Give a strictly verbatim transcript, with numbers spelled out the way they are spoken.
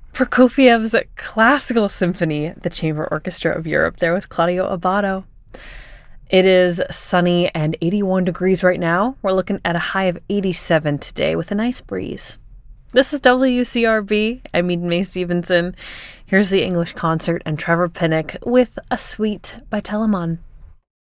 Prokofiev's Classical Symphony, the Chamber Orchestra of Europe, there with Claudio Abbado. It is sunny and eighty-one degrees right now. We're looking at a high of eighty-seven today with a nice breeze. This is W C R B. I'm Eden Mae Stevenson. Here's the English Concert and Trevor Pinnock with A Suite by Telemann.